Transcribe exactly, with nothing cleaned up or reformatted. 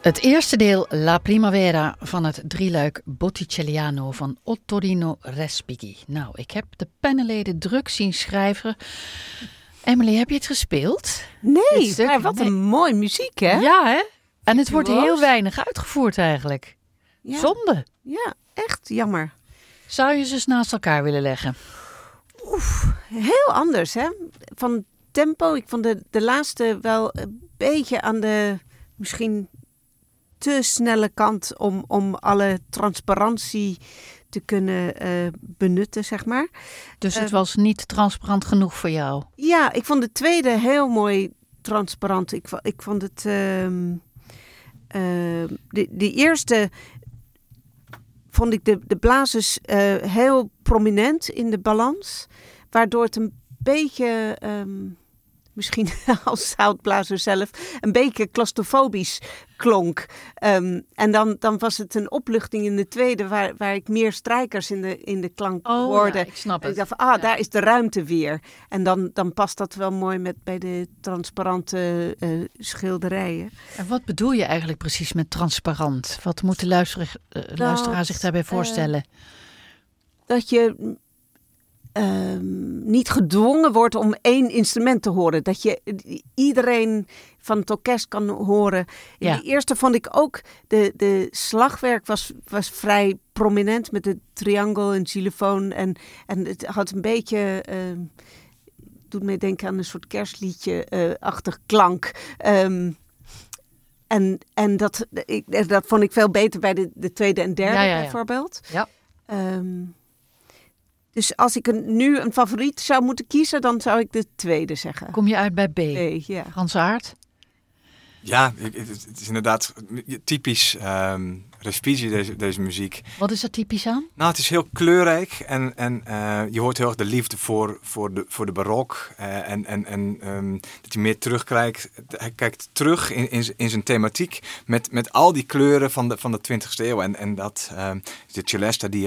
Het eerste deel La Primavera van het drieluik Botticelliano van Ottorino Respighi. Nou, ik heb de pennenleden druk zien schrijven. Emily, heb je het gespeeld? Nee, maar wat nee. een mooi muziek, hè? Ja, hè? En het wordt heel weinig uitgevoerd eigenlijk. Ja. Zonde. Ja, echt jammer. Zou je ze eens naast elkaar willen leggen? Oef, heel anders, hè? Van tempo, ik vond de, de laatste wel een beetje aan de misschien te snelle kant om, om alle transparantie te kunnen uh, benutten, zeg maar. Dus het uh, was niet transparant genoeg voor jou? Ja, ik vond de tweede heel mooi transparant. Ik, ik vond het... Uh, uh, de, de eerste vond ik de, de blazers uh, heel prominent in de balans. Waardoor het een beetje... Um, misschien als houtblazer zelf, een beetje claustrofobisch klonk. Um, en dan, dan was het een opluchting in de tweede, waar, waar ik meer strijkers in de, in de klank oh, hoorde. Ja, ik snap het. En ik dacht van, ah, ja. daar is de ruimte weer. En dan, dan past dat wel mooi met bij de transparante uh, schilderijen. En wat bedoel je eigenlijk precies met transparant? Wat moet de luisteraar, uh, luisteraar dat, zich daarbij voorstellen? Uh, dat je... Um, niet gedwongen wordt om één instrument te horen. Dat je iedereen van het orkest kan horen. In ja. de eerste vond ik ook, de, de slagwerk was, was vrij prominent met de triangel en xylofoon. En, en het had een beetje, uh, doet mij denken aan een soort kerstliedje-achtig uh, klank. Um, en en dat, ik, dat vond ik veel beter bij de, de tweede en derde ja, ja, ja. bijvoorbeeld. Ja. Um, Dus als ik een, nu een favoriet zou moeten kiezen, dan zou ik de tweede zeggen. Kom je uit bij B? B, ja. Hans Aert? Ja, het is inderdaad typisch um, Respighi, deze, deze muziek. Wat is er typisch aan? Nou, het is heel kleurrijk en, en uh, je hoort heel erg de liefde voor, voor, de, voor de barok. Uh, en en, en um, dat hij meer terugkijkt. Hij kijkt terug in, in, in zijn thematiek met, met al die kleuren van de, van de twintigste eeuw. En, en dat, um, de celesta die